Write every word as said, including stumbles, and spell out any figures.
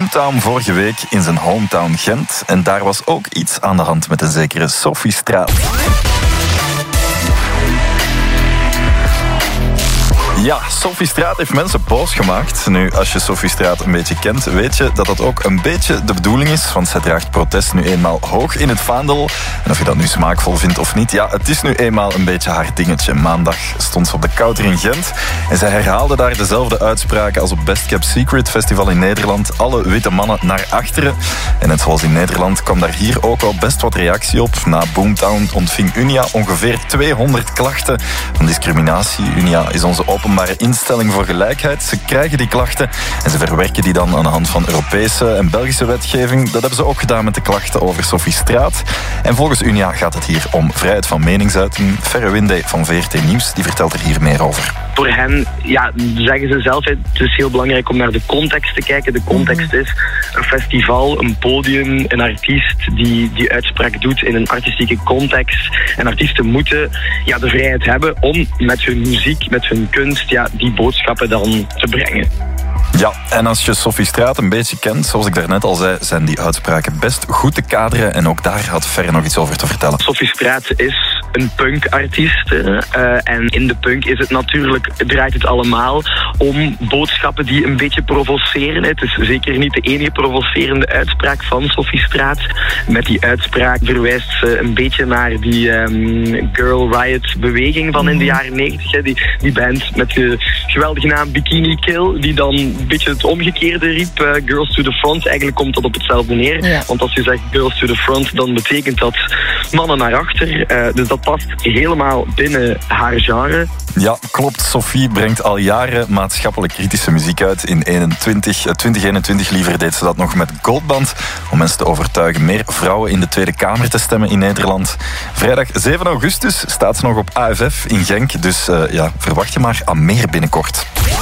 Boomtown vorige week in zijn hometown Gent. En daar was ook iets aan de hand met een zekere Sophie Straat. Ja, Sophie Straat heeft mensen boos gemaakt. Nu, als je Sophie Straat een beetje kent, weet je dat dat ook een beetje de bedoeling is. Want zij draagt protest nu eenmaal hoog in het vaandel. En of je dat nu smaakvol vindt of niet, ja, het is nu eenmaal een beetje haar dingetje. Maandag stond ze op de Kouter in Gent. En zij herhaalde daar dezelfde uitspraken als op Best Kept Secret Festival in Nederland. Alle witte mannen naar achteren. En net zoals in Nederland kwam daar hier ook al best wat reactie op. Na Boomtown ontving Unia ongeveer tweehonderd klachten van discriminatie. Unia is onze open openbare instelling voor gelijkheid. Ze krijgen die klachten en ze verwerken die dan aan de hand van Europese en Belgische wetgeving. Dat hebben ze ook gedaan met de klachten over Sophie Straat. En volgens Unia gaat het hier om vrijheid van meningsuiting. Ferre Winde van V R T Nieuws die vertelt er hier meer over. Voor hen, ja, zeggen ze zelf, het is heel belangrijk om naar de context te kijken. De context is een festival, een podium, een artiest die die uitspraak doet in een artistieke context. En artiesten moeten ja, de vrijheid hebben om met hun muziek, met hun kunst, ja, die boodschappen dan te brengen. Ja, en als je Sophie Straat een beetje kent, zoals ik daarnet al zei, zijn die uitspraken best goed te kaderen. En ook daar had Ferre nog iets over te vertellen. Sophie Straat is een punkartiest. Uh, en in de punk is het natuurlijk, draait het allemaal om boodschappen die een beetje provoceren. Het is zeker niet de enige provocerende uitspraak van Sophie Straat. Met die uitspraak verwijst ze een beetje naar die um, Girl Riot beweging van in de jaren negentig. Die, die band met de geweldige naam Bikini Kill, die dan een beetje het omgekeerde riep, uh, Girls to the Front. Eigenlijk komt dat op hetzelfde neer. Ja. Want als je zegt Girls to the Front, dan betekent dat mannen naar achter. Uh, dus dat past helemaal binnen haar genre. Ja, klopt. Sophie brengt al jaren maatschappelijk kritische muziek uit. In twintig eenentwintig liever deed ze dat nog met Goldband, om mensen te overtuigen meer vrouwen in de Tweede Kamer te stemmen in Nederland. Vrijdag zeven augustus staat ze nog op A F F in Genk. Dus uh, ja, verwacht je maar aan meer binnenkort.